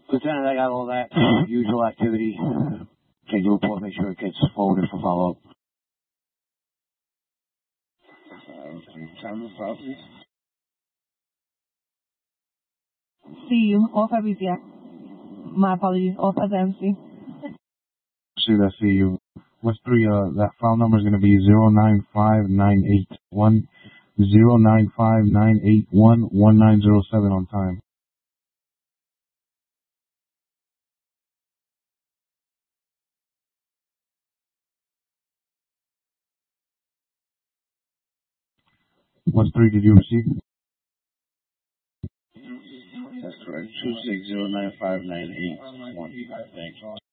Lieutenant, I got all that. Usual activity. Take the report, make sure it gets forwarded for follow-up. CU, off FBCI. My apologies, off FMC. See that CU. What's 3, that file number is going to be 095981 1907 on time. What's 3, did you receive? That's correct. 2609598. Thanks.